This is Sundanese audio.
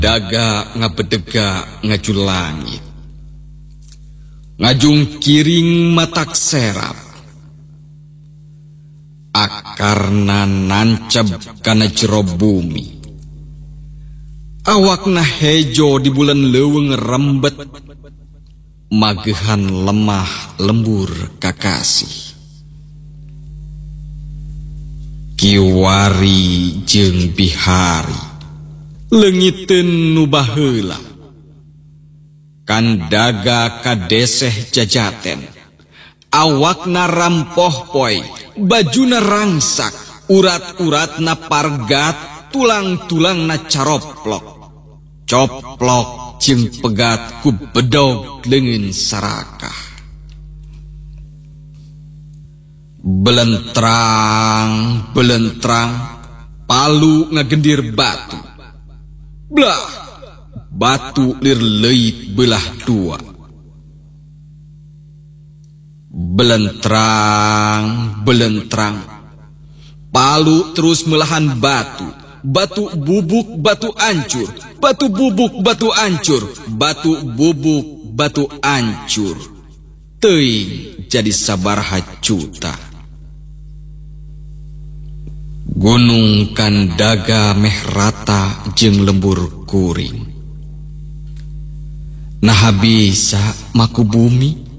Daga ngabedega ngaju langit, ngajung kiring matak serap, akarna nancep kana jero bumi, awakna hejo di bulan leuweung rembet, magehan lemah lembur kakasih. Kiwari jeung bihari leungiteun nu baheula, kan daga kadeseh jajaten, awakna rampoh poy, bajuna rangsak, urat-uratna pargat, tulang-tulangna caroplok, coplok jeung pegat ku bedog leungeun sarakah. Belentrang, belentrang, palu ngagendir batu. Blah, batu lir leuit belah dua. Belentrang, belentrang, palu terus melahan batu. Batu bubuk, batu ancur. Batu bubuk, batu ancur. Batu bubuk, batu ancur. Teuing jadi sabaraha juta. Gunung kan daga meh rata jeung lembur kuring. Nah bisa maku bumi